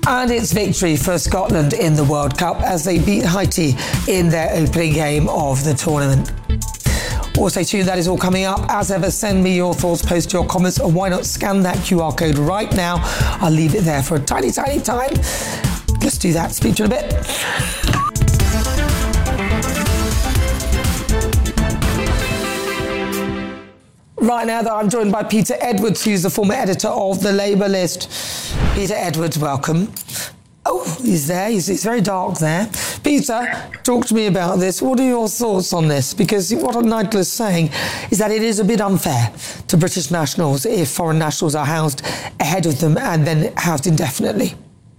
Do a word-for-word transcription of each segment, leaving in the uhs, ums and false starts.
And it's victory for Scotland in the World Cup as they beat Haiti in their opening game of the tournament. Well, stay tuned, that is all coming up. As ever, send me your thoughts, post your comments, or why not scan that Q R code right now. I'll leave it there for a tiny, tiny time. Let's do that. Speak to you in a bit. Right now, though, I'm joined by Peter Edwards, who's the former editor of The Labour List. Peter Edwards, welcome. Oh, he's there. He's, it's very dark there. Peter, talk to me about this. What are your thoughts on this? Because what Nigel is saying is that it is a bit unfair to British nationals if foreign nationals are housed ahead of them and then housed indefinitely.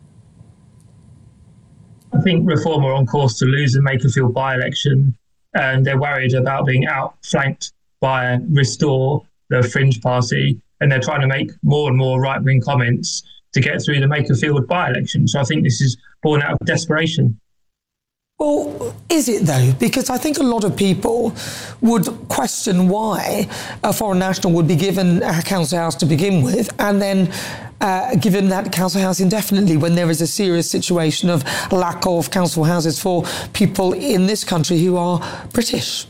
I think Reform are on course to lose the Makerfield by-election, and they're worried about being outflanked by Restore, the Fringe Party, and they're trying to make more and more right-wing comments to get through the Makerfield by-election. So I think this is born out of desperation. Well, is it though? Because I think a lot of people would question why a foreign national would be given a council house to begin with and then uh, given that council house indefinitely when there is a serious situation of lack of council houses for people in this country who are British.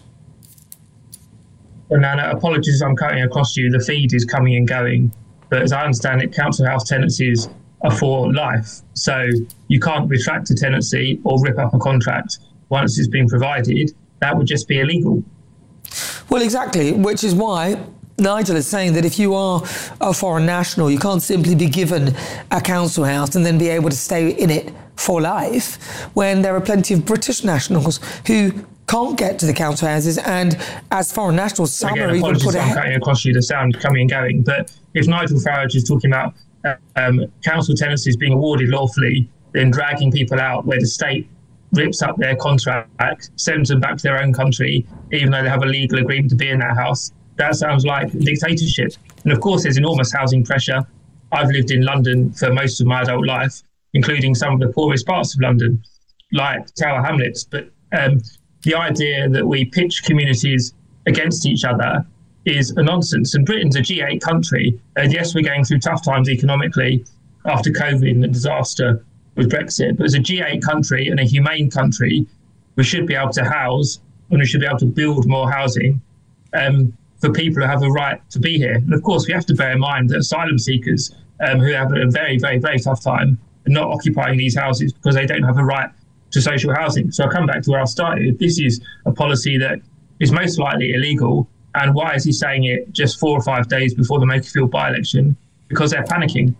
Well, Nana, apologies I'm cutting across you. The feed is coming and going. But as I understand it, council house tenancies are for life. So you can't retract a tenancy or rip up a contract once it's been provided. That would just be illegal. Well, exactly, which is why Nigel is saying that if you are a foreign national, you can't simply be given a council house and then be able to stay in it for life when there are plenty of British nationals who can't get to the council houses, and as foreign nationals, some Again, are even put I'm ahead. cutting across you, the sound coming and going. But if Nigel Farage is talking about um, council tenancies being awarded lawfully, then dragging people out where the state rips up their contract, sends them back to their own country, even though they have a legal agreement to be in that house, that sounds like dictatorship. And of course, there's enormous housing pressure. I've lived in London for most of my adult life, including some of the poorest parts of London, like Tower Hamlets. But um, the idea that we pitch communities against each other is a nonsense. And Britain's a G eight country. And yes, we're going through tough times economically after COVID and the disaster with Brexit. But as a G eight country and a humane country, we should be able to house and we should be able to build more housing um, for people who have a right to be here. And of course, we have to bear in mind that asylum seekers um, who have a very, very, very tough time are not occupying these houses because they don't have a right to social housing. So I'll come back to where I started. This is a policy that is most likely illegal. And why is he saying it just four or five days before the Makerfield by-election? Because they're panicking.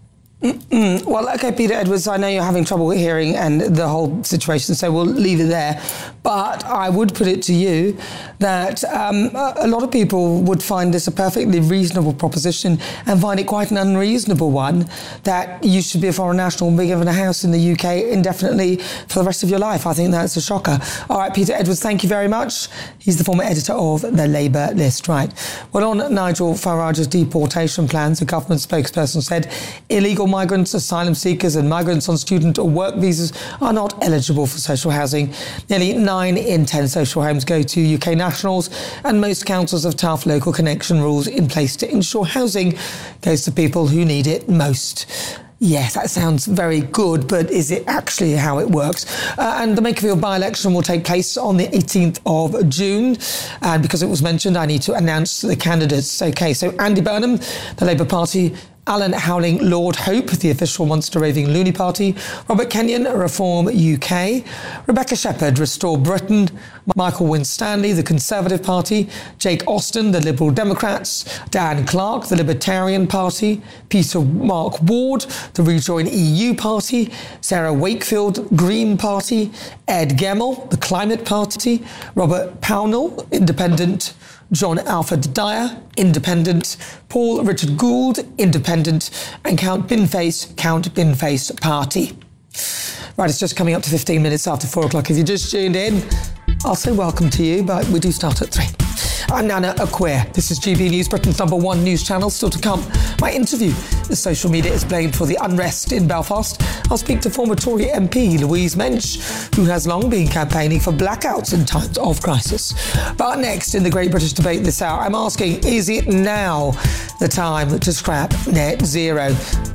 Mm-mm. Well, OK, Peter Edwards, I know you're having trouble hearing and the whole situation, so we'll leave it there. But I would put it to you that um, a lot of people would find this a perfectly reasonable proposition and find it quite an unreasonable one, that you should be a foreign national and be given a house in the U K indefinitely for the rest of your life. I think that's a shocker. All right, Peter Edwards, thank you very much. He's the former editor of The Labour List. Right. Well, on Nigel Farage's deportation plans, the government spokesperson said illegal migrants, asylum seekers and migrants on student or work visas are not eligible for social housing. Nearly nine in ten social homes go to U K nationals, and most councils have tough local connection rules in place to ensure housing goes to people who need it most. Yes, that sounds very good, but is it actually how it works? Uh, and the Makerfield by-election will take place on the eighteenth of June. And because it was mentioned, I need to announce the candidates. OK, so Andy Burnham, the Labour Party, Alan Howling, Lord Hope, the official monster raving loony party, Robert Kenyon, Reform U K, Rebecca Shepherd, Restore Britain, Michael Winstanley, the Conservative Party, Jake Austin, the Liberal Democrats, Dan Clark, the Libertarian Party, Peter Mark Ward, the Rejoin E U Party, Sarah Wakefield, Green Party, Ed Gemmell, the Climate Party, Robert Pownall, Independent, John Alfred Dyer, Independent, Paul Richard Gould, Independent, and Count Binface, Count Binface Party. Right, it's just coming up to fifteen minutes after four o'clock. If you just tuned in, I'll say welcome to you, but we do start at three. I'm Nana Acquare. This is G B News, Britain's number one news channel. Still to come, my interview. The social media is blamed for the unrest in Belfast. I'll speak to former Tory M P Louise Mensch, who has long been campaigning for blackouts in times of crisis. But next, in the Great British Debate this hour, I'm asking, is it now the time to scrap net zero?